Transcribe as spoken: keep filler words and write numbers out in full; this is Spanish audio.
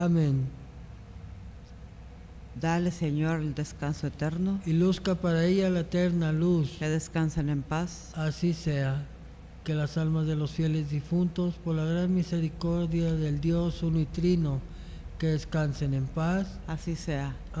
Amén. Dale, Señor, el descanso eterno. Y luzca para ella la eterna luz. Que descansen en paz. Así sea. Que las almas de los fieles difuntos, por la gran misericordia del Dios uno y trino, que descansen en paz. Así sea.